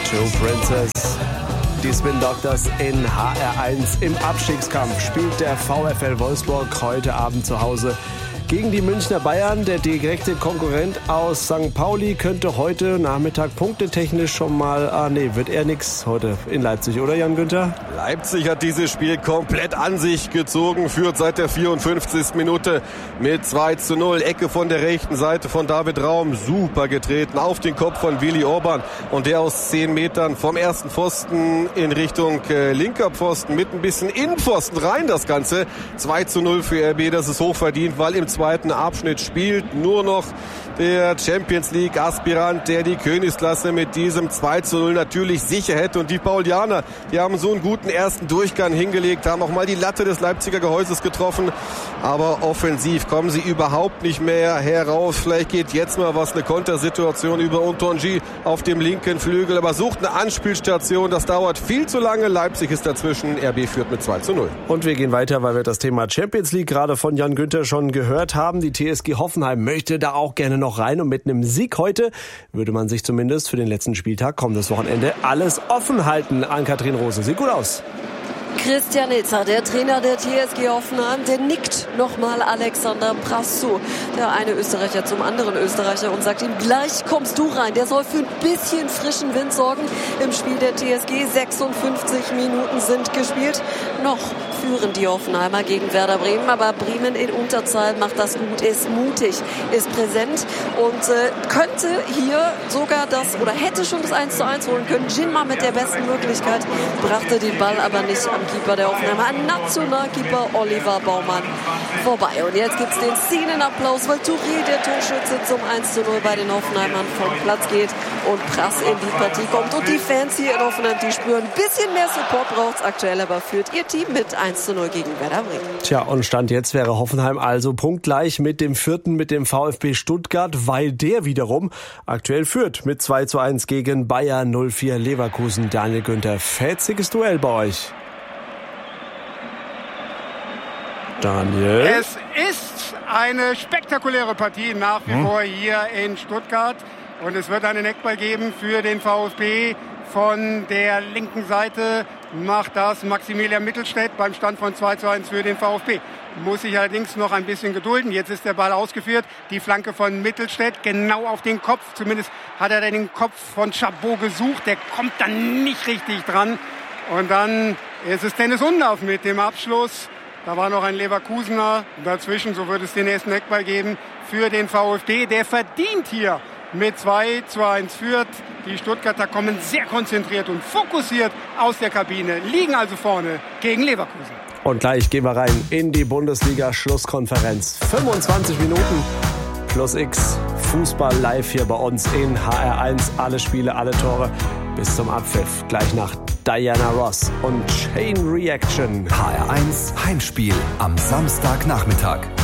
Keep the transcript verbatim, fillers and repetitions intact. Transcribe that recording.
Joe Princess. Die Spin Doctors in H R eins. Im Abstiegskampf spielt der VfL Wolfsburg heute Abend zu Hause gegen die Münchner Bayern. Der direkte Konkurrent aus Sankt Pauli könnte heute Nachmittag punktetechnisch schon mal... Ah nee, wird eher nix heute in Leipzig, oder Jan Günther? Leipzig hat dieses Spiel komplett an sich gezogen, führt seit der vierundfünfzigsten Minute mit zwei zu null. Ecke von der rechten Seite von David Raum, super getreten auf den Kopf von Willi Orban. Und der aus zehn Metern vom ersten Pfosten in Richtung äh, linker Pfosten mit ein bisschen Innenpfosten rein das Ganze. zwei zu null für R B, das ist hochverdient, weil im zweiten Abschnitt spielt nur noch der Champions League Aspirant, der die Königsklasse mit diesem zwei zu null natürlich sicher hätte. Und die Paulianer, die haben so einen guten ersten Durchgang hingelegt, haben auch mal die Latte des Leipziger Gehäuses getroffen. Aber offensiv kommen sie überhaupt nicht mehr heraus. Vielleicht geht jetzt mal was, eine Kontersituation über Ontonji auf dem linken Flügel. Aber sucht eine Anspielstation, das dauert viel zu lange. Leipzig ist dazwischen, R B führt mit zwei zu null. Und wir gehen weiter, weil wir das Thema Champions League gerade von Jan Günther schon gehört haben. Die T S G Hoffenheim möchte da auch gerne noch rein. Und mit einem Sieg heute würde man sich zumindest für den letzten Spieltag kommendes Wochenende alles offen halten. Ann-Kathrin Rose, sieht gut aus. Christian Ilzer, der Trainer der T S G Hoffenheim, der nickt nochmal Alexander Prass zu. Der eine Österreicher zum anderen Österreicher und sagt ihm, gleich kommst du rein. Der soll für ein bisschen frischen Wind sorgen im Spiel der T S G. sechsundfünfzig Minuten sind gespielt. Noch führen die Hoffenheimer gegen Werder Bremen, aber Bremen in Unterzahl macht das gut, ist mutig, ist präsent und äh, könnte hier sogar das, oder hätte schon das eins zu eins holen können. Jinma mit der besten Möglichkeit, brachte den Ball aber nicht am Keeper der Hoffenheimer, an Nationalkeeper Oliver Baumann vorbei. Und jetzt gibt es den Szenenapplaus, weil Touré, der Torschütze, zum eins zu null bei den Hoffenheimern vom Platz geht und Prass in die Partie kommt. Und die Fans hier in Hoffenheim, die spüren, ein bisschen mehr Support braucht es aktuell, aber führt ihr Team mit eins zu null gegen Werder Bremen. Tja, und Stand jetzt wäre Hoffenheim also punktgleich mit dem vierten, mit dem VfB Stuttgart, weil der wiederum aktuell führt mit zwei zu eins gegen Bayer null vier Leverkusen. Daniel Günther, fetziges Duell bei euch. Daniel? Es ist eine spektakuläre Partie nach wie hm. vor hier in Stuttgart. Und es wird einen Eckball geben für den VfB. Von der linken Seite macht das Maximilian Mittelstädt beim Stand von zwei zu eins für den VfB. Muss sich allerdings noch ein bisschen gedulden. Jetzt ist der Ball ausgeführt. Die Flanke von Mittelstädt genau auf den Kopf. Zumindest hat er den Kopf von Chabot gesucht. Der kommt dann nicht richtig dran. Und dann ist es Dennis Undaff mit dem Abschluss. Da war noch ein Leverkusener dazwischen. So wird es den ersten Eckball geben für den VfB. Der verdient hier mit zwei zu eins führt. Die Stuttgarter kommen sehr konzentriert und fokussiert aus der Kabine, liegen also vorne gegen Leverkusen. Und gleich gehen wir rein in die Bundesliga-Schlusskonferenz. fünfundzwanzig Minuten plus X. Fußball live hier bei uns in H R eins. Alle Spiele, alle Tore bis zum Abpfiff. Gleich nach Diana Ross und Chain Reaction. H R eins Heimspiel am Samstagnachmittag.